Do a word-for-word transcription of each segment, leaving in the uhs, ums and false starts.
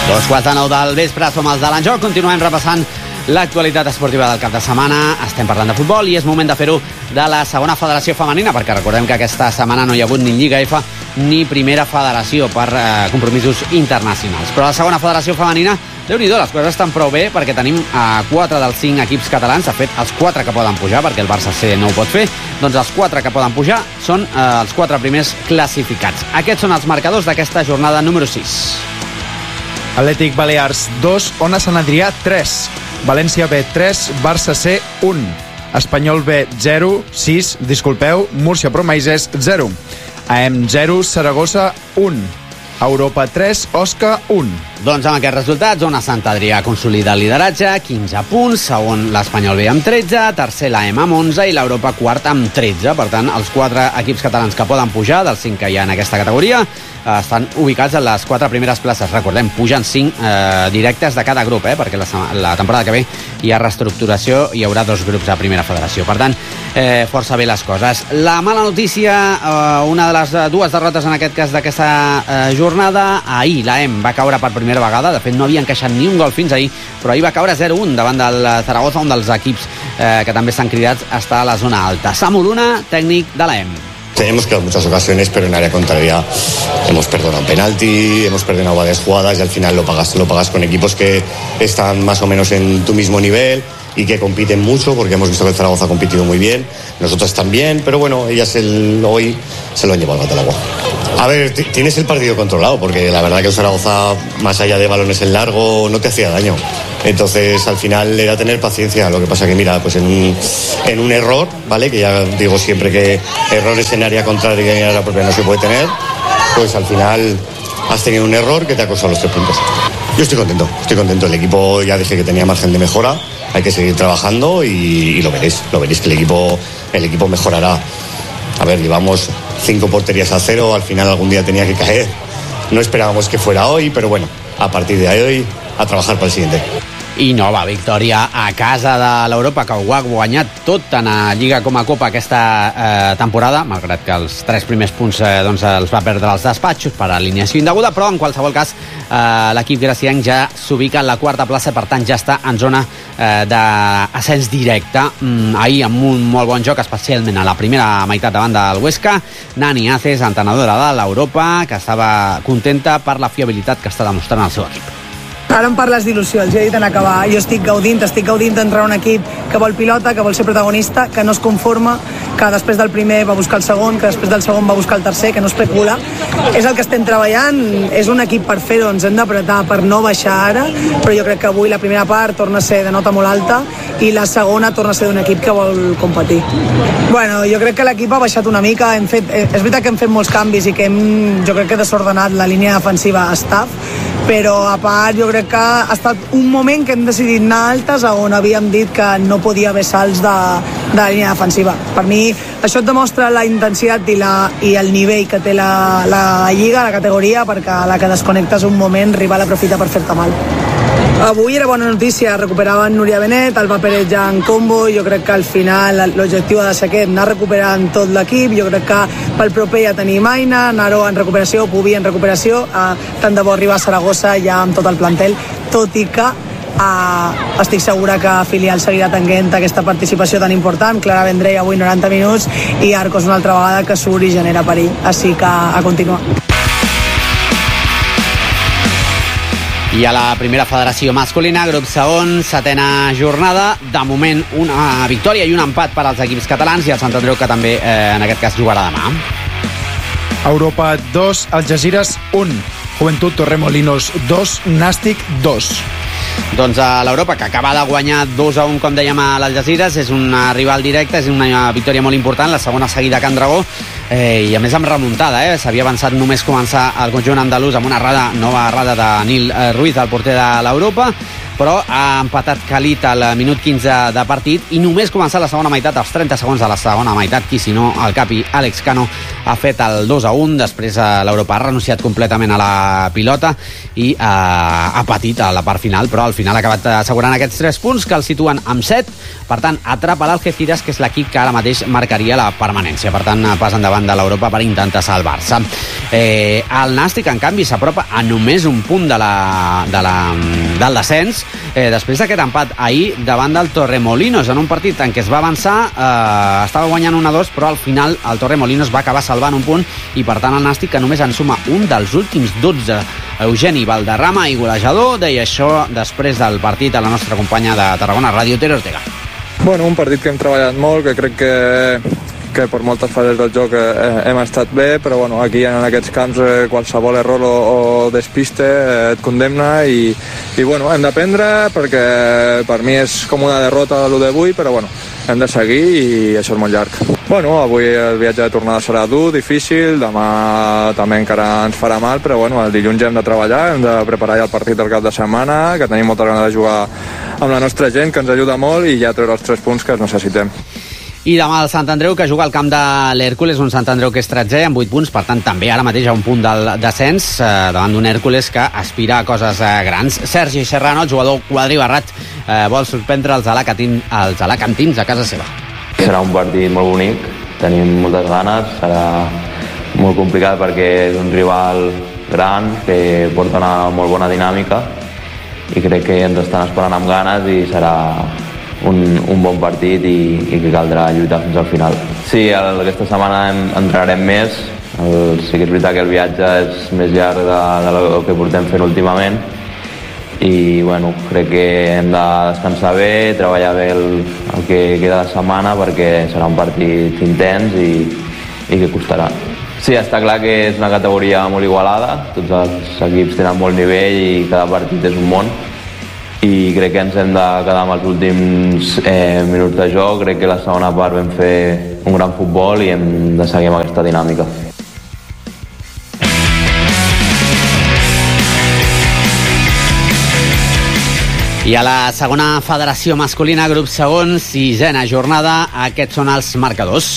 Dos quarts de nou del vespre, som els de l'Enjoc. Continuem repassant l'actualitat esportiva del cap de setmana. Estem parlant de futbol i és moment de fer-ho de la segona federació femenina, perquè recordem que aquesta setmana no hi ha hagut ni Lliga F ni primera federació per eh, compromisos internacionals. Però la segona federació femenina, déu-n'hi-do, les coses estan prou bé, perquè tenim eh, quatre dels cinc equips catalans. De fet, els quatre que poden pujar, perquè el Barça C no ho pot fer, doncs els quatre que poden pujar són eh, els quatre primers classificats. Aquests són els marcadors d'aquesta jornada número sis. Atlètic Balears dos, Ona Sant Adrià tres, València B tres, Barça C un, Espanyol B zero, sis, disculpeu, Múrcia Promaises zero, A E M zero, Saragossa un, Europa tres, Osca un. Doncs amb aquests resultats, Ona Sant Adrià consolida el lideratge, quinze punts, segon l'Espanyol B amb tretze, tercer l'A E M amb onze i l'Europa quart amb tretze. Per tant, els quatre equips catalans que poden pujar, dels cinc que hi ha en aquesta categoria, estan ubicats en les quatre primeres places. Recordem, pugen cinc eh, directes de cada grup, eh, perquè la, la temporada que ve hi ha reestructuració, hi haurà dos grups a primera federació. Per tant, eh, força bé les coses. La mala notícia, eh, una de les dues derrotes en aquest cas d'aquesta eh, jornada, ahir l'A E M va caure per primera vegada. De fet, no havia encaixat ni un gol fins ahir, però ahir va caure zero un davant del Zaragoza, un dels equips eh, que també estan cridats a estar a la zona alta. Samu Luna, tècnic de l'A E M. Hemos quedado muchas ocasiones, pero en área contraria hemos perdonado un penalti, hemos perdonado varias jugadas y al final lo pagas, lo pagas con equipos que están más o menos en tu mismo nivel y que compiten mucho, porque hemos visto que el Zaragoza ha competido muy bien, nosotros también, pero bueno, ellas el, hoy se lo han llevado al gato al agua. A ver, tienes el partido controlado, porque la verdad que el Zaragoza, más allá de balones en largo, no te hacía daño. Entonces, al final era tener paciencia. Lo que pasa que, mira, pues en un, en un error, ¿vale? Que ya digo siempre que errores en área contraria y en área propia no se puede tener, pues al final has tenido un error que te ha costado los tres puntos. Yo estoy contento, estoy contento. El equipo, ya dije que tenía margen de mejora, hay que seguir trabajando y, y lo veréis, lo veréis que el equipo, el equipo mejorará. A ver, llevamos cinco porterías a cero, al final algún día tenía que caer. No esperábamos que fuera hoy, pero bueno, a partir de hoy, a trabajar para el siguiente. I nova victòria a casa de l'Europa, que ho ha guanyat tot tant a Lliga com a Copa aquesta eh, temporada, malgrat que els tres primers punts eh, doncs, els va perdre als despatxos per alineació indeguda, però en qualsevol cas eh, l'equip gracienc ja s'ubica en la quarta plaça, per tant ja està en zona eh, d'ascens directe. Mm, ahir amb un molt bon joc, especialment a la primera meitat davant del Huesca, Nani Aces, entrenadora de l'Europa, que estava contenta per la fiabilitat que està demostrant el seu equip. Ara em parles d'il·lusió, els he dit en acabar. Jo estic gaudint, estic gaudint d'entrar un equip que vol pilota, que vol ser protagonista, que no es conforma, que després del primer va buscar el segon, que després del segon va buscar el tercer, que no especula. És el que estem treballant, és un equip per fer-ho, ens hem d'apretar per no baixar ara, però jo crec que avui la primera part torna a ser de nota molt alta i la segona torna a ser d'un equip que vol competir. Bueno, jo crec que l'equip ha baixat una mica, hem fet, és veritat que hem fet molts canvis i que hem, jo crec que desordenat la línia defensiva a staff, però a part jo crec que ha estat un moment que hem decidit anar altes on havíem dit que no podia haver salts de, de la línia defensiva. Per mi això et demostra la intensitat i, la, i el nivell que té la, la lliga, la categoria, perquè a la que desconnectes un moment, rival aprofita per fer-te mal. Avui era bona notícia, recuperaven Núria Benet, Alba Pérez ja en combo, jo crec que al final l'objectiu ha de ser aquest, anar recuperant tot l'equip, jo crec que pel proper ja tenim Aina, Naro en recuperació, Pubi en recuperació, eh, tant de bo arribar a Saragossa ja amb tot el plantel, tot i que eh, estic segura que Filial seguirà tenint aquesta participació tan important. Clara Vendrell avui noranta minuts i Arcos una altra vegada que surt i genera perill, així que a continuar. I a la primera federació masculina, grup segon, setena jornada, de moment una victòria i un empat per als equips catalans i el Sant Andreu, que també eh, en aquest cas jugarà demà. Europa dos, Algesires un, Juventud Torremolinos dos, Nàstic dos. Doncs a l'Europa, que acaba de guanyar dos a un, com dèiem, a l'Algesires, és un rival directe, és una victòria molt important, la segona seguida a Can Dragó, eh, i a més amb remuntada, eh? S'havia avançat només començar el conjunt andalús amb una errada, nova errada de Nil Ruiz, el porter de l'Europa. però ha empatat Khalid al minut quinze de partit i només començar la segona meitat, als trenta segons de la segona meitat, qui si no, el capi Àlex Cano ha fet el dos a un, després l'Europa ha renunciat completament a la pilota i eh, ha patit a la part final, però al final ha acabat assegurant aquests tres punts que el situen amb set, per tant atrapa l'Algeciras, que és l'equip que ara mateix marcaria la permanència, per tant pas endavant de l'Europa per intentar salvar-se. Eh, el Nàstic, en canvi, s'apropa a només un punt de la, de la, del descens, eh, després d'aquest empat ahir davant del Torremolinos, en un partit en què es va avançar, eh, estava guanyant un a dos, però al final el Torremolinos va acabar salvant un punt i per tant el Nàstic, que només en suma un dels últims dotze. Eugeni Valderrama i golejador deia això després del partit a la nostra companya de Tarragona Ràdio, Tere Ortega. Bueno, un partit que hem treballat molt, que crec que que per moltes fases del joc eh, hem estat bé, però bueno, aquí en aquests camps eh, qualsevol error o, o despiste eh, et condemna i, i bueno, hem d'aprendre perquè per mi és com una derrota l'u d'avui, però bueno, hem de seguir i això és molt llarg. Bueno, avui el viatge de tornada serà dur, difícil, demà també encara ens farà mal, però bueno, el dilluns ja hem de treballar, hem de preparar ja el partit del cap de setmana, que tenim molta ganes de jugar amb la nostra gent, que ens ajuda molt, i ja treure els tres punts que els necessitem. I demà el Sant Andreu, que juga al camp de l'Hèrcules, un Sant Andreu que és tretzè amb vuit punts, per tant també ara mateix a un punt del descens, eh, davant d'un Hèrcules que aspira a coses eh, grans. Sergi Serrano, el jugador quadribarrat, eh, vol sorprendre els, alacatin, els alacantins a casa seva. Serà un partit molt bonic, tenim moltes ganes, serà molt complicat perquè és un rival gran que porta una molt bona dinàmica i crec que ens estan esperant amb ganes i serà un, un bon partit i, i que caldrà lluitar fins al final. Sí, el, aquesta setmana en, entrenarem més, el, sí que és veritat que el viatge és més llarg de, del que portem fent últimament i bueno, crec que hem de descansar bé, treballar bé el, el que queda de setmana perquè serà un partit intens i, i que costarà. Sí, està clar que és una categoria molt igualada, tots els equips tenen molt nivell i cada partit és un món i crec que ens hem de quedar amb els últims eh, minuts de joc. Crec que la segona part vam fer un gran futbol i hem de seguir amb aquesta dinàmica. I a la segona federació masculina, grup segon, sisena jornada, aquests són els marcadors.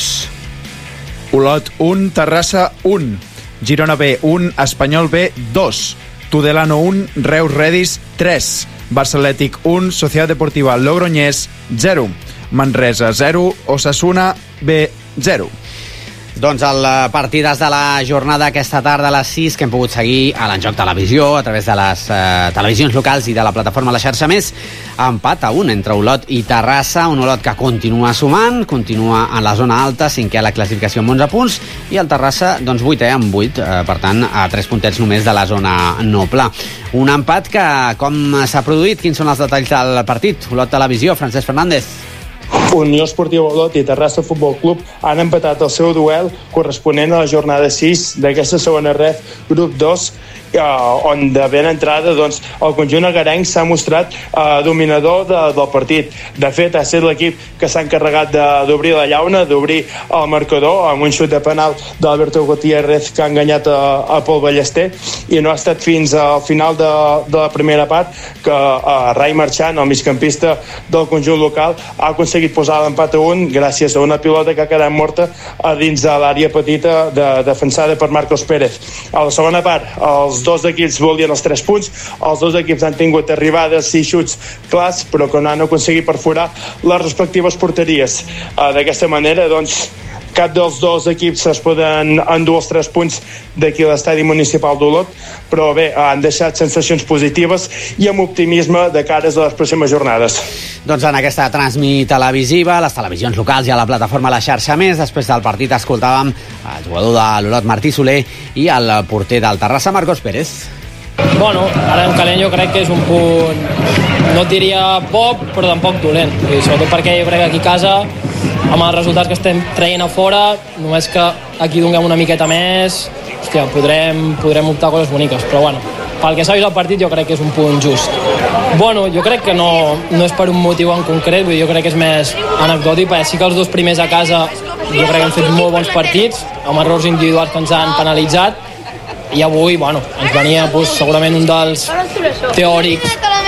Olot un, Terrassa un, Girona B un, Espanyol B dos, Tudelano un, Reus Redis tres, Barça Atlètic un, Societat Deportiva Logroñés zero, Manresa zero, Osasuna B zero. Doncs el partidàs de la jornada aquesta tarda a les sis que hem pogut seguir a l'Enjoc Televisió a través de les eh, televisions locals i de la plataforma La Xarxa Més. Empat a un entre Olot i Terrassa, un Olot que continua sumant, continua en la zona alta, cinquè a la classificació amb onze punts, i el Terrassa doncs vuitè amb vuit, eh, per tant a tres puntets només de la zona noble. Un empat que, com s'ha produït, quins són els detalls del partit? Olot Televisió, Francesc Fernández. Unió Esportiva Olot i Terrassa Futbol Club han empatat el seu duel corresponent a la jornada sis d'aquesta segona ref, grup dos, eh, on de ben entrada doncs, el conjunt agarenc s'ha mostrat eh, dominador de, del partit. De fet, ha estat l'equip que s'ha encarregat d'obrir la llauna, d'obrir el marcador amb un xut de penal d'Alberto Gutiérrez que ha enganyat a, a Pol Ballester, i no ha estat fins al final de, de la primera part que eh, Rai Marchant, el migcampista del conjunt local, ha aconseguit posar l'empat a un gràcies a una pilota que ha quedat morta a dins de l'àrea petita de, defensada per Marcos Pérez. A la segona part, els dos equips volien els tres punts, els dos equips han tingut arribades i xuts clars, però que no han aconseguit perforar les respectives porteries. D'aquesta manera, doncs, cap dels dos equips es poden endur els tres punts d'aquí a l'estadi municipal d'Olot, però bé, han deixat sensacions positives i amb optimisme de cares a les pròximes jornades. Doncs en aquesta transmit televisiva, les televisions locals i a la plataforma La Xarxa Més, després del partit escoltàvem el jugador de l'Olot, Martí Soler, i el porter del Terrassa, Marcos Pérez. Bueno, ara en calent jo crec que és un punt, no et diria bo, però tampoc dolent. I sobretot perquè jo crec que aquí a casa, amb els resultats que estem traient a fora, només que aquí donem una miqueta més, hòstia, podrem, podrem optar a coses boniques, però bueno, pel que s'ha vist al partit jo crec que és un punt just. Bueno, jo crec que no, no és per un motiu en concret, vull dir, jo crec que és més anecdòtic, perquè sí que els dos primers a casa jo crec que han fet molt bons partits, amb errors individuals que ens han penalitzat, i avui, bueno, ens venia pues, segurament un dels teòrics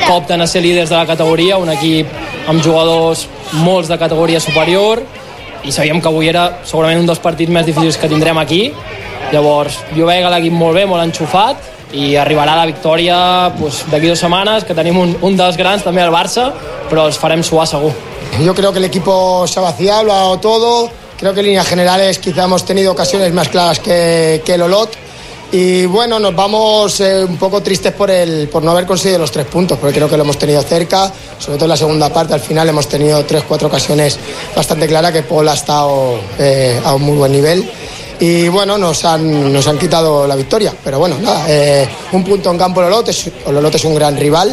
que opten a ser líders de la categoria, un equip amb jugadors molts de categoria superior, i sabíem que avui era segurament un dels partits més difícils que tindrem aquí. Llavors jo veig l'equip molt bé, molt enxufat, i arribarà la victòria pues, d'aquí dues setmanes, que tenim un, un dels grans també al Barça, però els farem suar segur. Yo creo que el equipo se ha vaciado, lo ha dado todo. Creo que en líneas generales quizá hemos tenido ocasiones más claras que, que el Olot. Y bueno, nos vamos eh, un poco tristes por, el, por no haber conseguido los tres puntos, porque creo que lo hemos tenido cerca, sobre todo en la segunda parte. Al final hemos tenido tres, cuatro ocasiones bastante claras, que Paul ha estado eh, a un muy buen nivel. Y bueno, nos han, nos han quitado la victoria. Pero bueno, nada, eh, un punto en campo Olot, es, Olot es un gran rival.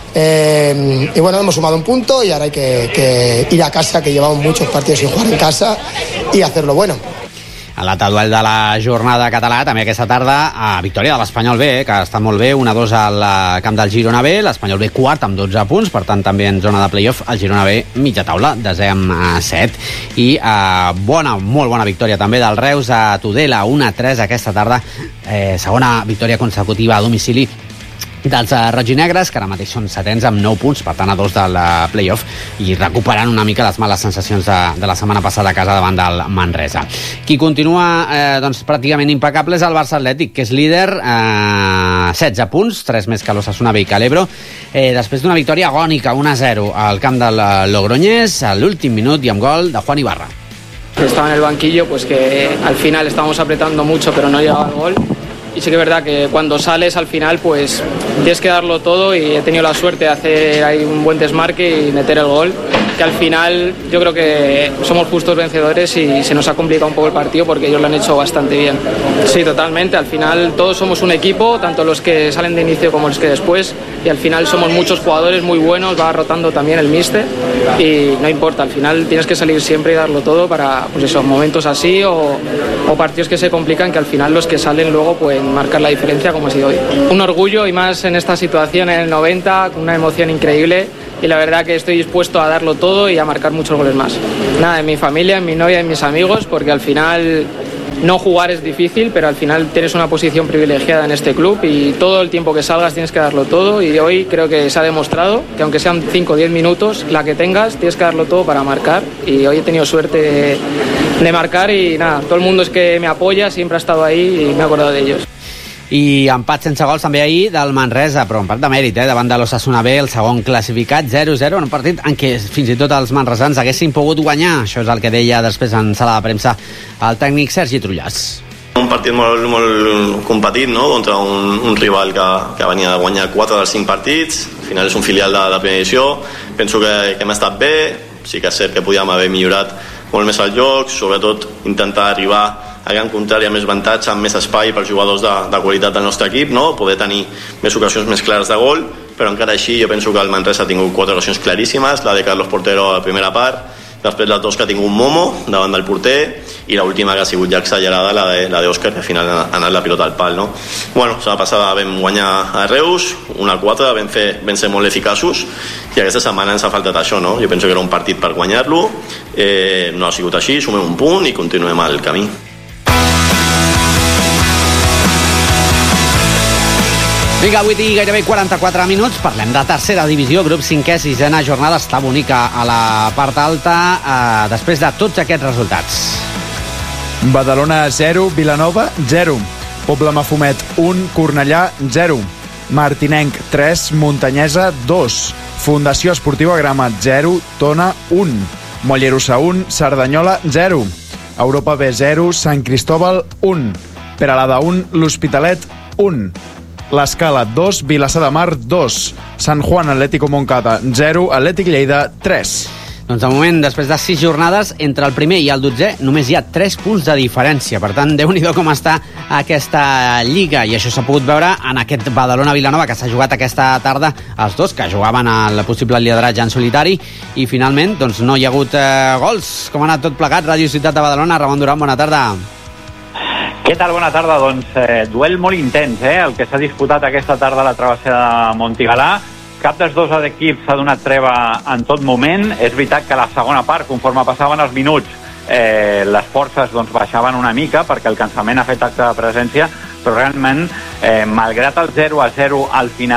Eh, y bueno, hemos sumado un punto y ahora hay que, que ir a casa, que llevamos muchos partidos sin jugar en casa, y hacerlo bueno. A l'altre duel de la jornada català, també aquesta tarda, a victòria de l'Espanyol B, que està molt bé, un a dos al camp del Girona B, l'Espanyol B quart amb dotze punts, per tant també en zona de playoff, el Girona B mitja taula, desè amb set, i eh, bona, molt bona victòria també del Reus a Tudela, un a tres aquesta tarda, eh, segona victòria consecutiva a domicili dels roginegres, que ara mateix són setens amb nou punts, per tant a dos del playoff, i recuperant una mica les males sensacions de, de la setmana passada a casa davant del Manresa. Qui continua eh, doncs, pràcticament impecable és el Barça Atlètic, que és líder, eh, setze punts, tres més que l'Osasuna B i que l'Ebro, eh, després d'una victòria agònica, un a zero al camp del Logroñés, a l'últim minut i amb gol de Juan Ibarra. Estaba en el banquillo, pues que al final estábamos apretando mucho, pero no llegaba el gol. Y sí que es verdad que cuando sales al final pues tienes que darlo todo, y he tenido la suerte de hacer ahí un buen desmarque y meter el gol, que al final yo creo que somos justos vencedores y se nos ha complicado un poco el partido porque ellos lo han hecho bastante bien. Sí, totalmente, al final todos somos un equipo, tanto los que salen de inicio como los que después, y al final somos muchos jugadores muy buenos, va rotando también el míster y no importa, al final tienes que salir siempre y darlo todo para pues esos momentos así o, o partidos que se complican, que al final los que salen luego pueden marcar la diferencia como ha sido hoy. Un orgullo, y más en esta situación en el noventa, con una emoción increíble, y la verdad que estoy dispuesto a darlo todo y a marcar muchos goles más. Nada, en mi familia, en mi novia, en mis amigos, porque al final no jugar es difícil, pero al final tienes una posición privilegiada en este club y todo el tiempo que salgas tienes que darlo todo, y hoy creo que se ha demostrado que aunque sean cinco o diez minutos, la que tengas, tienes que darlo todo para marcar, y hoy he tenido suerte de, de marcar, y nada, todo el mundo es que me apoya, siempre ha estado ahí y me he acordado de ellos. I empat sense gols també ahir del Manresa, però empat de mèrit, eh, davant de l'Osasuna B, el segon classificat, zero a zero, en un partit en què fins i tot els manresans haguessin pogut guanyar. Això és el que deia després en sala de premsa el tècnic Sergi Trullàs. Un partit molt, molt competit, no?, contra un, un rival que, que venia de guanyar quatre dels cinc partits. Al final és un filial de la primera edició. Penso que, que hem estat bé, sí que és cert que podíem haver millorat molt més el joc, sobretot intentar arribar a gran contrari amb més avantatge, amb més espai per jugadors de, de qualitat del nostre equip, no?, poder tenir més ocasions més clares de gol, però encara així jo penso que el Manresa ha tingut quatre ocasions claríssimes, la de Carlos Portero a la primera part, després les dues que ha tingut Momo davant del porter, i l'última que ha sigut ja exagerada, la de, la de Òscar, que al final ha anat la pilota al pal, no? Bueno, la passada vam guanyar a Reus, una a quatre, vam, fer, vam ser molt eficaços, i aquesta setmana ens ha faltat això, no? Jo penso que era un partit per guanyar-lo, eh, no ha sigut així, sumem un punt i continuem el camí. Vinga, vuit i gairebé quaranta-quatre minuts, parlem de tercera divisió, grup cinquè, sisena jornada, està bonica a la part alta, eh, després de tots aquests resultats. Badalona zero, Vilanova zero, Poble Mafumet un, Cornellà zero, Martinenc tres, Muntanyesa dos, Fundació Esportiva Grama zero, Tona un, Mollerussa un, Cerdanyola zero, Europa B zero, Sant Cristóbal un, Peralada un, L'Hospitalet un, L'Escala dos, Vilassar de Mar dos, Sant Juan Atlético Moncada zero, Atlètic Lleida tres. Doncs de moment, després de sis jornades, entre el primer i el dotzè només hi ha tres punts de diferència. Per tant, Déu-n'hi-do com està aquesta lliga. I això s'ha pogut veure en aquest Badalona-Vilanova que s'ha jugat aquesta tarda, els dos que jugaven al possible lideratge en solitari, i finalment doncs, no hi ha hagut eh, gols. Com ha anat tot plegat? Ràdio Ciutat de Badalona, Ramon Duran, bona tarda. Què tal? Bona tarda. Doncs eh, duel molt intens, eh? El que s'ha disputat aquesta tarda a la travessera de Montigalà. Cap dels dos equips s'ha donat treva en tot moment. És veritat que a la segona part, conforme passaven els minuts, eh, les forces doncs, baixaven una mica perquè el cansament ha fet acte de presència, però realment, eh, malgrat el zero a zero al final,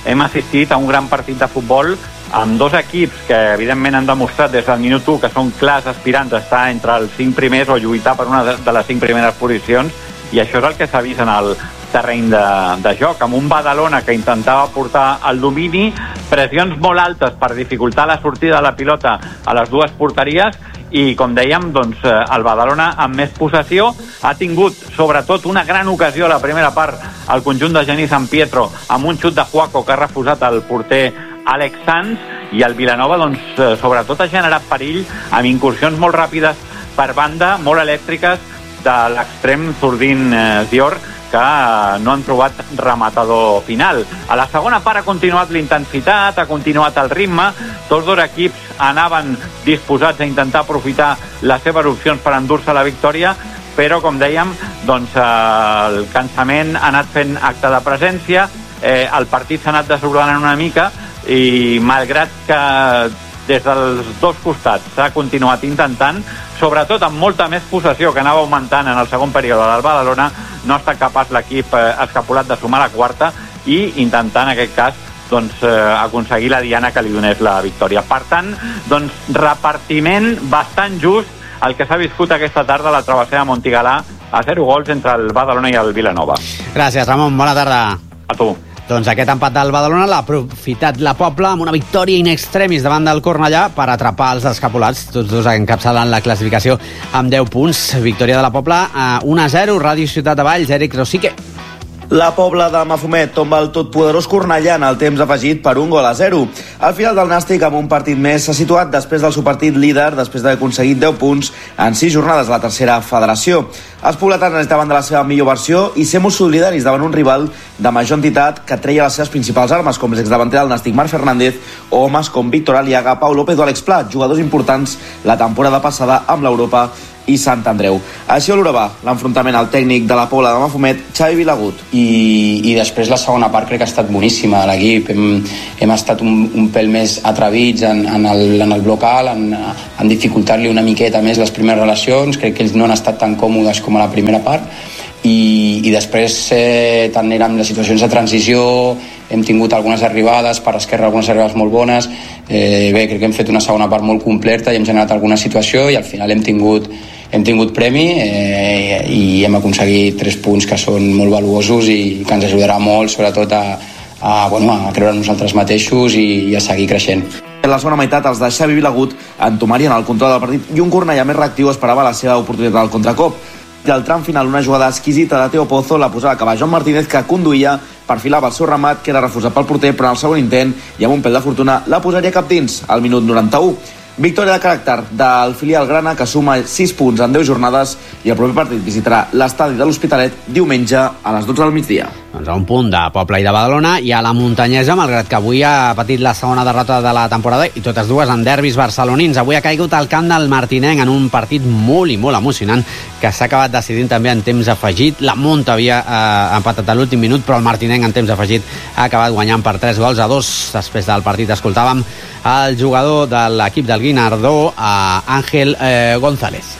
hem assistit a un gran partit de futbol amb dos equips que evidentment han demostrat des del minut u que són clars aspirants a estar entre els cinc primers o lluitar per una de les cinc primeres posicions, i això és el que s'ha vist en el terreny de, de joc, amb un Badalona que intentava portar el domini, pressions molt altes per dificultar la sortida de la pilota a les dues porteries, i com dèiem, doncs, el Badalona amb més possessió ha tingut sobretot una gran ocasió a la primera part al conjunt de Genís San Pietro amb un xut de Juaco que ha refusat el porter Àlex Sanz, i el Vilanova doncs, sobretot ha generat perill amb incursions molt ràpides per banda, molt elèctriques, de l'extrem Zurdín eh, Dior, que no han trobat rematador final. A la segona part ha continuat l'intensitat, ha continuat el ritme, tots dos equips anaven disposats a intentar aprofitar les seves opcions per endur-se la victòria, però, com dèiem, doncs, eh, el cansament ha anat fent acte de presència, eh, el partit s'ha anat desordenant una mica, i malgrat que des dels dos costats s'ha continuat intentant, sobretot amb molta més possessió que anava augmentant en el segon període del Badalona, no ha estat capaç l'equip eh, escapulat de sumar la quarta i intentar en aquest cas doncs, eh, aconseguir la diana que li donés la victòria. Per tant, doncs, repartiment bastant just el que s'ha viscut aquesta tarda a la travessera de Montigalà, a zero gols entre el Badalona i el Vilanova. Gràcies, Ramon. Bona tarda. A tu. Doncs aquest empat del Badalona l'ha aprofitat la Pobla amb una victòria in extremis davant del Cornellà per atrapar els escapulats, tots dos encapçalant la classificació amb deu punts. Victòria de la Pobla a un a zero, Ràdio Ciutat de Valls, Eric Rosique. La Pobla de Mafumet tomba el totpoderós Cornellà en el temps afegit per un gol a zero. Al final del Nàstic, amb un partit més, s'ha situat després del seu partit líder, després d'haver aconseguit deu punts en sis jornades a la tercera federació. Els pobletans necessitaven de la seva millor versió i ser molt solidaris davant un rival de major entitat que treia les seves principals armes, com l'exdavanter del Nàstic Marc Fernández, o homes com Víctor Aliaga, Pau López o Àlex Pla, jugadors importants la temporada passada amb l'Europa i Sant Andreu. Així olorava l'enfrontament al tècnic de la Pobla de Mafumet, Xavi Vilagut. I, i després la segona part crec que ha estat boníssima de l'equip. Hem, hem estat un, un pèl més atrevits en, en, el, en el bloc alt, en, en dificultar-li una miqueta més les primeres relacions. Crec que ells no han estat tan còmodes com a la primera part. I, i després eh, tant érem les situacions de transició, hem tingut algunes arribades per esquerra, algunes arribades molt bones. Eh, bé, crec que hem fet una segona part molt completa i hem generat alguna situació i al final hem tingut hem tingut premi eh, i hem aconseguit tres punts que són molt valuosos i que ens ajudarà molt, sobretot a, a, bueno, a creure en nosaltres mateixos i, i a seguir creixent. En la segona meitat, els de Xavi Vilagut entomarien el control del partit i un Cornellà més reactiu esperava la seva oportunitat del contracop. Del tram final, una jugada exquisita de Teo Pozo la posava a acabar Joan Martínez, que conduïa, perfilava el seu remat, que era refusat pel porter, però en el segon intent i amb un pèl de fortuna la posaria cap dins al minut noranta-u. Victòria de caràcter del filial grana, que suma sis punts en deu jornades, i el proper partit visitarà l'estadi de l'Hospitalet diumenge a les dotze del migdia. Doncs a un punt de Pobla i de Badalona, i a la muntanyesa, malgrat que avui ha patit la segona derrota de la temporada, i totes dues en derbis barcelonins. Avui ha caigut al camp del Martinenc en un partit molt i molt emocionant, que s'ha acabat decidint també en temps afegit. La Munt havia eh, empatat a l'últim minut, però el Martinenc en temps afegit ha acabat guanyant per tres gols a dos. Després del partit escoltàvem el jugador de l'equip del Guinardó, a Àngel eh, González.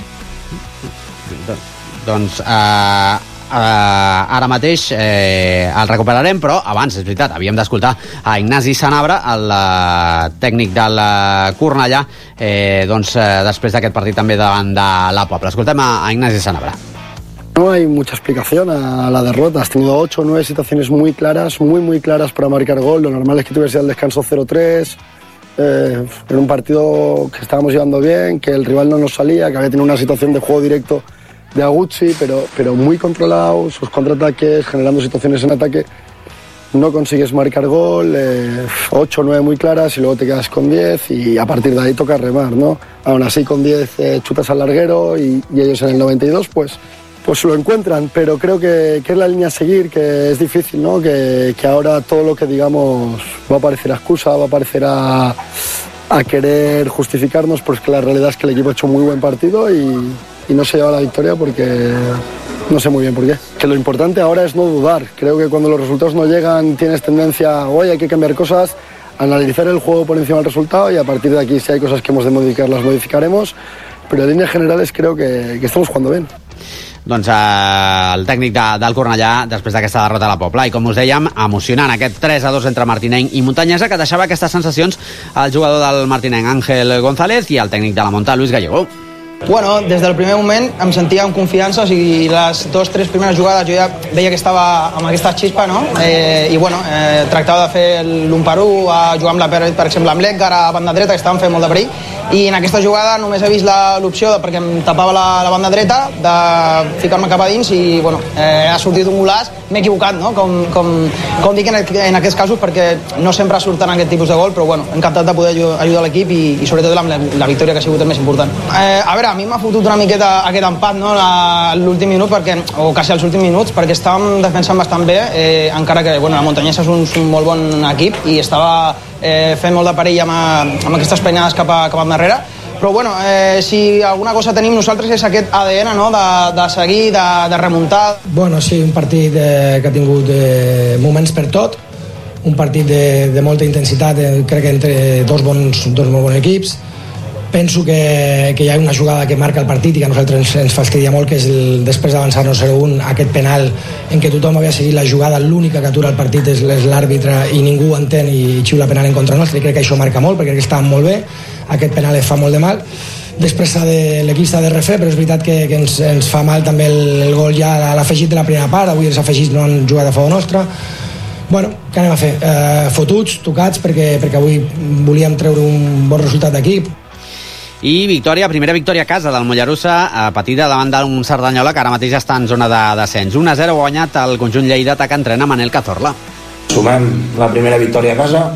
Doncs eh, eh, ara mateix eh, el recuperarem, però abans, és veritat, havíem d'escoltar a Ignasi Sanabra, el eh, tècnic del eh, Cornellà, eh, doncs, eh, després d'aquest partit també davant de la Pobla. Escoltem a, a Ignasi Sanabra. No hay mucha explicación a la derrota. Has tenido ocho o nueve situaciones muy claras, muy muy claras para marcar gol. Lo normal es que tuviese el descanso cero tres. Eh, en un partido que estábamos llevando bien, que el rival no nos salía, que había tenido una situación de juego directo de Aguchi, pero, pero muy controlado, sus contraataques, generando situaciones en ataque. No consigues marcar gol, eh, ocho o nueve muy claras y luego te quedas con diez y a partir de ahí toca remar, ¿no? Aún así con diez eh, chutas al larguero y, y ellos en el noventa y dos pues... pues lo encuentran, pero creo que, que es la línea a seguir, que es difícil, ¿no? Que, que ahora todo lo que digamos va a parecer a excusa, va a parecer a, a querer justificarnos, porque la realidad es que el equipo ha hecho un muy buen partido y, y no se lleva la victoria porque no sé muy bien por qué. Que lo importante ahora es no dudar. Creo que cuando los resultados no llegan tienes tendencia, hoy hay que cambiar cosas, analizar el juego por encima del resultado y a partir de aquí si hay cosas que hemos de modificar las modificaremos, pero en líneas generales creo que, que estamos jugando bien. doncs, eh, el tècnic de, del Cornellà després d'aquesta derrota a la Pobla. I com us dèiem, emocionant aquest tres a dos entre Martinenc i Montanyesa, que deixava aquestes sensacions al jugador del Martinenc, Ángel González, i al tècnic de la Monta, Luis Gallego. Bueno, des del primer moment em sentia amb confiança, o sigui, les dues, tres primeres jugades jo ja veia que estava amb aquesta xispa, no? Eh, I bueno, eh, tractava de fer l'un per un, a jugar amb la, per, per exemple, amb l'Edgar a banda dreta, que estaven fent molt de perill, i en aquesta jugada només he vist l'opció, de, perquè em tapava la, la banda dreta, de ficar-me cap a dins i, bueno, eh, ha sortit un golaç, m'he equivocat, no? Com, com, com dic en, en aquests casos, perquè no sempre surten aquest tipus de gol, però bueno, encantat de poder ajudar l'equip i, i sobretot amb la, la victòria, que ha sigut el més important. Eh, a veure, a mi m'ha fotut una miqueta aquest empat, no? L'últim minut, perquè, o quasi els últims minuts, perquè estàvem defensant bastant bé, eh, encara que bueno, la Montanyesa és un, un molt bon equip i estava eh, fent molt de perill amb, amb aquestes peinades cap a, cap a darrere. Però bueno, eh, si alguna cosa tenim nosaltres és aquest A D N, no? de, de seguir, de, de remuntar. Bueno, sí, un partit eh, que ha tingut eh, moments per tot, un partit de, de molta intensitat, eh, crec que entre dos, bons, dos molt bons equips. Penso que, que hi ha una jugada que marca el partit i que a nosaltres ens, ens fastidia molt, que és el, després d'avançar-nos zero un, aquest penal en què tothom havia seguit la jugada, l'única que atura el partit és, és l'àrbitre i ningú entén i xiula penal en contra nostre, i crec que això marca molt perquè crec que estàvem molt bé, aquest penal fa molt de mal. Després l'equip s'ha de refer, però és veritat que, que ens, ens fa mal també el, el gol ja a l'afegit de la primera part, avui els afegits no han jugat a favor nostre. Bueno, què anem a fer? Eh, fotuts, tocats, perquè, perquè avui volíem treure un bon resultat d'aquí. I victòria, primera victòria a casa del Mollerussa, patida davant d'un Cerdanyola que ara mateix està en zona de descens. un a zero guanyat el conjunt lleidatà que entrena Manel Cazorla. Sumem la primera victòria a casa,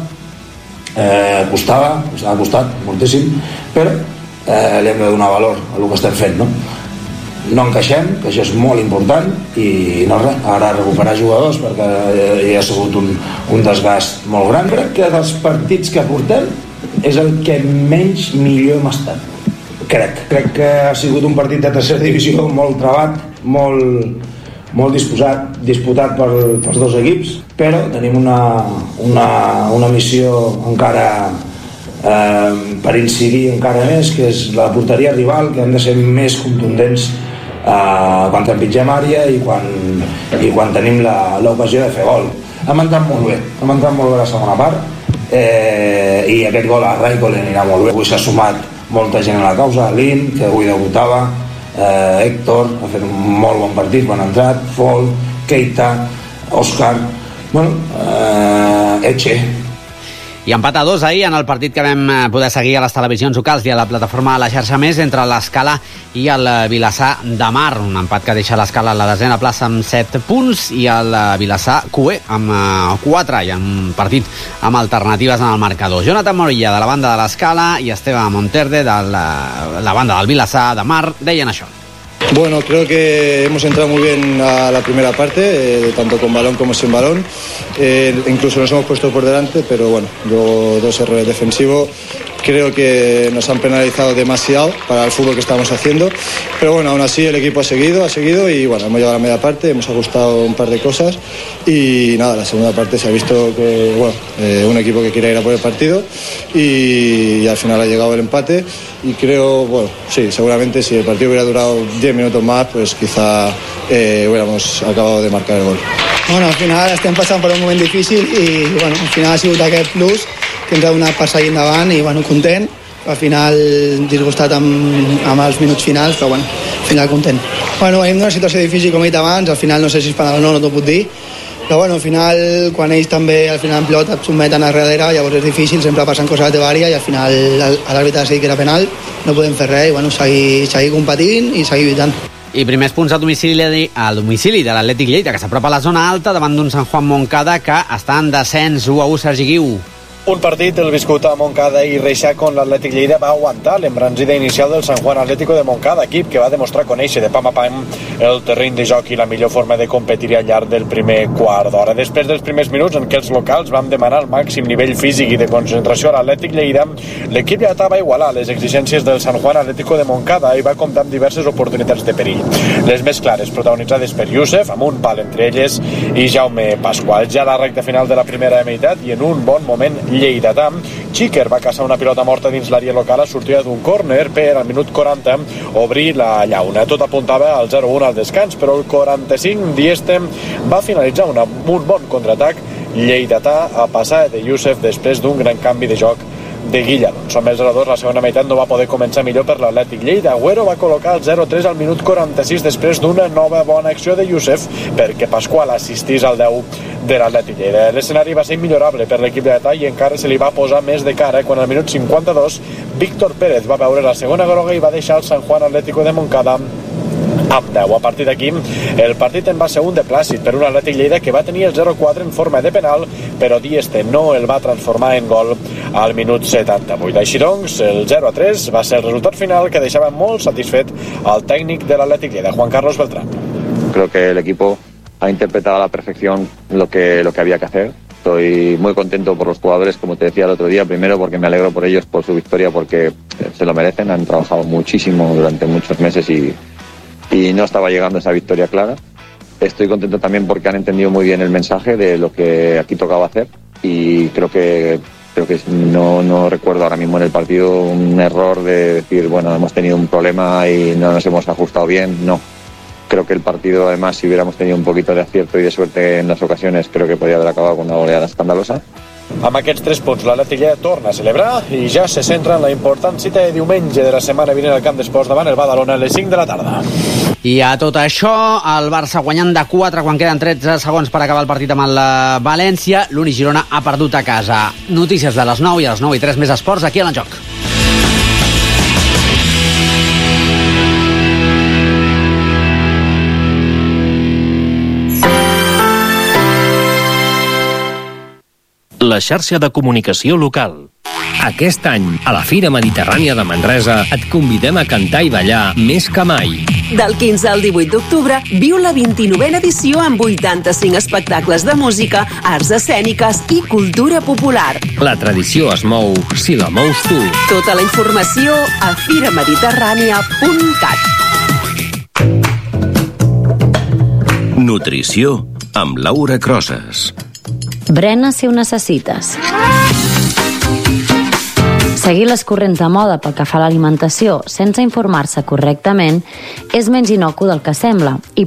eh, costava, ha costat moltíssim, però eh, li hem de donar valor a el que estem fent, no? No encaixem, que això és molt important, i no res, ara recuperar jugadors perquè hi ha sigut un, un desgast molt gran. Crec que dels partits que portem és el que menys millor hem estat, crec. Crec que ha sigut un partit de tercera divisió molt trebat, molt, molt disposat, disputat per, pels dos equips, però tenim una, una, una missió encara eh, per incidir encara més, que és la porteria rival, que hem de ser més contundents eh, quan trepitgem àrea i quan, i quan tenim l'ocasió de fer gol. Hem entrat molt bé, hem entrat molt bé la segona part, Eh, i aquest gol a Raico li anirà molt bé. Avui s'ha sumat molta gent a la causa, Lin, que avui debutava, eh, Héctor ha fet un molt bon partit, bon entrat, Fol, Keita, Òscar, bueno, eh, Eche. I empat a dos ahir en el partit que vam poder seguir a les televisions locals i a la plataforma de la xarxa Més entre l'Escala i el Vilassar de Mar. Un empat que deixa l'Escala a la desena plaça amb set punts i el Vilassar cué amb quatre, i un partit amb alternatives en el marcador. Jonathan Morilla de la banda de l'Escala i Esteban Monterde de la, la banda del Vilassar de Mar deien això. Bueno, creo que hemos entrado muy bien a la primera parte, eh, tanto con balón como sin balón. Eh, incluso nos hemos puesto por delante, pero bueno, luego dos errores defensivos. Creo que nos han penalizado demasiado para el fútbol que estamos haciendo. Pero bueno, aún así el equipo ha seguido, ha seguido y bueno, hemos llegado a la media parte, hemos ajustado un par de cosas y nada, la segunda parte se ha visto que, bueno, eh, un equipo que quiere ir a por el partido y, y al final ha llegado el empate y creo, bueno, sí, seguramente si el partido hubiera durado diez minutos más, pues quizá eh, hubiéramos acabado de marcar el gol. Bueno, al final estem passant per un moment difícil i bueno, al final ha sigut aquest plus que ens ha donat per seguir endavant i bueno, content. Al final disgustat amb, amb els minuts finals, però bueno, al final content. Bueno, venim d'una situació difícil, com he dit abans, al final no sé si és penal o no, no t'ho puc dir, però bueno, al final, quan ells també al final en pilot et sotmeten a darrere, llavors és difícil, sempre passen coses a la teva àrea i al final l'àrbitre ha decidit que era penal, no podem fer res i bueno, seguir, seguir competint i seguir lluitant. I primers punts a domicili, a domicili de l'Atlètic Lleida, que s'apropa a la zona alta davant d'un Sant Juan Moncada que està en descens. u a u, Sergi Guiu. Un partit, el viscut a Moncada i Reixac, on l'Atlètic Lleida va aguantar l'embranzida inicial del San Juan Atlético de Moncada, equip que va demostrar conèixer de pam a pam el terreny de joc i la millor forma de competir al llarg del primer quart d'hora. Després dels primers minuts en què els locals van demanar el màxim nivell físic i de concentració a l'Atlètic Lleida, l'equip ja estava a igualar les exigències del San Juan Atlético de Moncada i va comptar amb diverses oportunitats de perill. Les més clares, protagonitzades per Youssef, amb un pal entre elles, i Jaume Pasqual. Ja a la recta final de la primera meitat i en un bon moment lleidatà. Xiquer va caçar una pilota morta dins l'àrea local a sortida d'un córner per al minut quaranta obrir la llauna. Tot apuntava al zero un al descans, però el quaranta-cinc Dieste va finalitzar una, un bon contraatac lleidatà a passar de Youssef després d'un gran canvi de joc de Guilladon. Som el zero dos, la segona meitat no va poder començar millor per l'Atlètic Lleida. Agüero va col·locar el zero tres al minut quaranta-sis després d'una nova bona acció de Youssef perquè Pasqual assistís al deu de l'Atlètic Lleida. L'escenari va ser immillorable per l'equip de detall i encara se li va posar més de cara quan al minut cinquanta-dos Víctor Pérez va veure la segona groga i va deixar el San Juan Atlético de Moncada amb deu. A partir d'aquí, el partit en va ser un de plàcid per un Atlètic Lleida que va tenir el zero quatre en forma de penal, però Dieste no el va transformar en gol al minut setanta-vuit. Així doncs, el zero a tres va ser el resultat final que deixava molt satisfet al tècnic de l'Atlètic Lleida, Juan Carlos Beltrán. Creo que el equipo ha interpretado a la perfección lo que, lo que había que hacer. Estoy muy contento por los jugadores, como te decía el otro día, primero porque me alegro por ellos, por su victoria, porque se lo merecen, han trabajado muchísimo durante muchos meses y y no estaba llegando esa victoria clara. Estoy contento también porque han entendido muy bien el mensaje de lo que aquí tocaba hacer y creo que creo que no, no recuerdo ahora mismo en el partido un error de decir, bueno, hemos tenido un problema y no nos hemos ajustado bien. No. Creo que el partido, además, si hubiéramos tenido un poquito de acierto y de suerte en las ocasiones, creo que podría haber acabado con una goleada escandalosa. Amb aquests tres punts, l'Atlètic Lleida torna a celebrar i ja se centra en la important cita de diumenge de la setmana vinent al Camp d'Esports davant el Badalona a les cinc de la tarda. I a tot això, el Barça guanyant de quatre quan queden tretze segons per acabar el partit amb el València. L'Uni Girona ha perdut a casa. Notícies de les nou i a les nou i tres més esports aquí a l'Enjoc. La xarxa de comunicació local. Aquest any, a la Fira Mediterrània de Manresa, et convidem a cantar i ballar més que mai. Del quinze al divuit d'octubre, viu la vint-i-novena edició amb vuitanta-cinc espectacles de música, arts escèniques i cultura popular. La tradició es mou si la mous tu. Tota la informació a fira mediterrània punt cat. Nutrició amb Laura Crosas. Brena si ho necessites. Seguir les corrents de moda pel que fa a l'alimentació sense informar-se correctament és menys innocu del que sembla i